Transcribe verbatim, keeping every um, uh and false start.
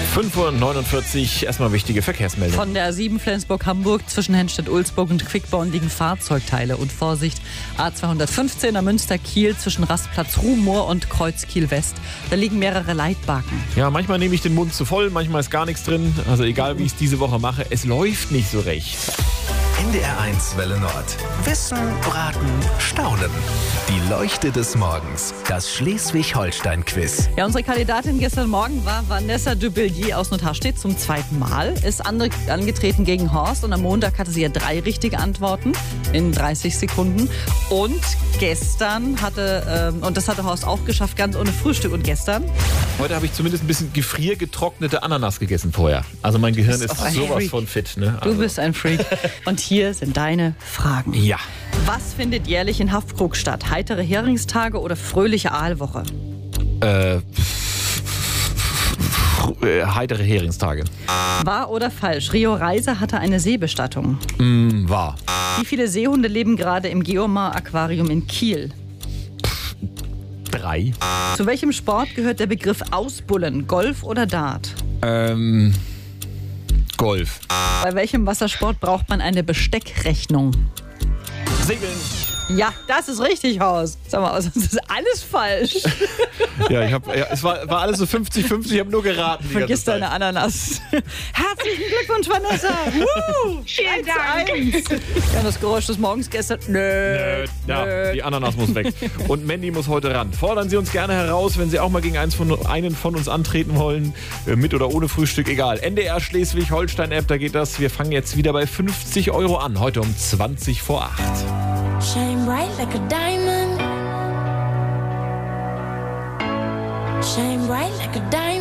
fünf Uhr neunundvierzig, erstmal wichtige Verkehrsmeldungen. Von der A sieben Flensburg-Hamburg zwischen Hennstedt-Ulzburg und Quickborn liegen Fahrzeugteile. Und Vorsicht, A zweihundertfünfzehn am Münster-Kiel zwischen Rastplatz Ruhmoor und Kreuz Kiel-West. Da liegen mehrere Leitbaken. Ja, manchmal nehme ich den Mund zu voll, manchmal ist gar nichts drin. Also egal, wie ich es diese Woche mache, es läuft nicht so recht. N D R eins Welle Nord. Wissen, Braten, Staunen. Die Leuchte des Morgens. Das Schleswig-Holstein-Quiz. Ja, unsere Kandidatin gestern Morgen war Vanessa Dubillier aus Notarstedt zum zweiten Mal. Ist andre- angetreten gegen Horst und am Montag hatte sie ja drei richtige Antworten in dreißig Sekunden. Und gestern hatte, ähm, und das hatte Horst auch geschafft, ganz ohne Frühstück. Und gestern? Heute habe ich zumindest ein bisschen gefriergetrocknete Ananas gegessen vorher. Also mein Gehirn ist auch ein sowas Freak. von fit. Ne? Also. Du bist ein Freak. Und hier sind deine Fragen. Ja. Was findet jährlich in Haffkrug statt? Heitere Heringstage oder fröhliche Aalwoche? Äh, äh, heitere Heringstage. Wahr oder falsch? Rio Reiser hatte eine Seebestattung. Mm, wahr. Wie viele Seehunde leben gerade im Geomar-Aquarium in Kiel? Drei. Zu welchem Sport gehört der Begriff Ausbullen? Golf oder Dart? Ähm, Golf. Bei welchem Wassersport braucht man eine Besteckrechnung? Segeln. Ja, das ist richtig, Horst. Sag mal, das ist alles falsch. Ja, ich hab, ja, es war, war alles so fünfzig fünfzig, ich habe nur geraten. Die Vergiss ganze deine Zeit. Ananas. Herzlichen Glückwunsch, Vanessa. Woo! Vielen eins zu eins. Ja, das Geräusch des Morgens gestern. Nö. Nö, ja, nö. die Ananas muss weg. Und Mandy muss heute ran. Fordern Sie uns gerne heraus, wenn Sie auch mal gegen eins von, einen von uns antreten wollen. Mit oder ohne Frühstück, egal. N D R Schleswig-Holstein-App, da geht das. Wir fangen jetzt wieder bei fünfzig Euro an. Heute um zwanzig vor acht. Shine bright like a diamond. Shine bright like a diamond.